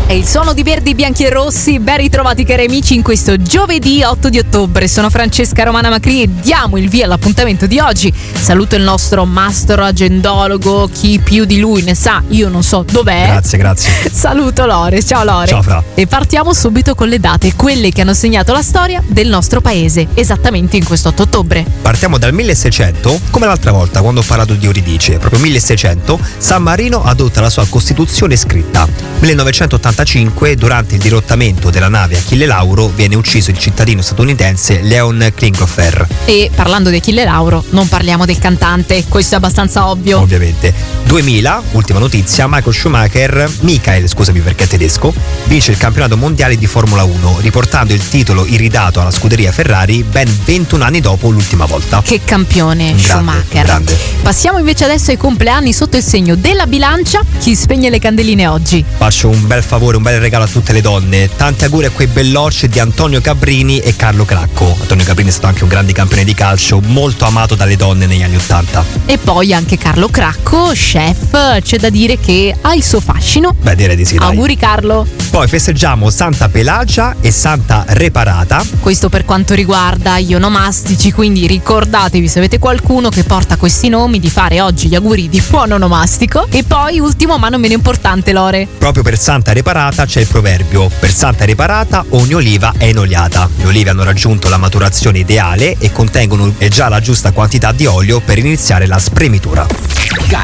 È il suono di Verdi, Bianchi e Rossi. Ben ritrovati cari amici in questo giovedì 8 di ottobre. Sono Francesca Romana Macri e diamo il via all'appuntamento di oggi. Saluto il nostro mastro agendologo, chi più di lui ne sa, io non so dov'è. Grazie. Saluto Lore, ciao Lore. Ciao Fra. E partiamo subito con le date, quelle che hanno segnato la storia del nostro paese, esattamente in questo 8 ottobre. Partiamo dal 1600, come l'altra volta quando ho parlato di Euridice, proprio 1600, San Marino adotta la sua Costituzione scritta. 1985, durante il dirottamento della nave Achille Lauro, viene ucciso il cittadino statunitense Leon Klinghoffer. E parlando di Achille Lauro, non parliamo del cantante, questo è abbastanza ovvio. Ovviamente. 2000, ultima notizia, Michael, scusami perché è tedesco, vince il campionato mondiale di Formula 1, riportando il titolo iridato alla scuderia Ferrari ben 21 anni dopo l'ultima volta. Che campione, Schumacher. Grande. Passiamo invece adesso ai compleanni sotto il segno della bilancia. Chi spegne le candeline oggi? Faccio un bel favore, un bel regalo a tutte le donne. Tanti auguri a quei bellocci di Antonio Cabrini e Carlo Cracco. Antonio Cabrini è stato anche un grande campione di calcio, molto amato dalle donne negli anni '80. E poi anche Carlo Cracco, chef, c'è da dire che ha il suo fascino. Beh, direi di sì, dai. Auguri Carlo. Poi festeggiamo Santa Pelagia e Santa Reparata. Questo per quanto riguarda gli onomastici, quindi ricordatevi, se avete qualcuno che porta questi nomi, di fare oggi gli auguri di buon onomastico. E poi ultimo ma non meno importante, Lore. Proprio per Santa Reparata c'è il proverbio: per Santa Reparata ogni oliva è inoliata. Le olive hanno raggiunto la maturazione ideale e contengono già la giusta quantità di olio per iniziare la spremitura.